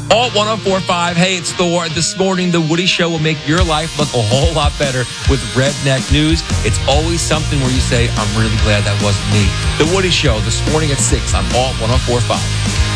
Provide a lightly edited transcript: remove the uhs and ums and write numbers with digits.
Alt 1045. Hey, it's Thor. This morning, The Woody Show will make your life look a whole lot better with Redneck News. It's always something where you say, I'm really glad that wasn't me. The Woody Show this morning at 6 on Alt 1045.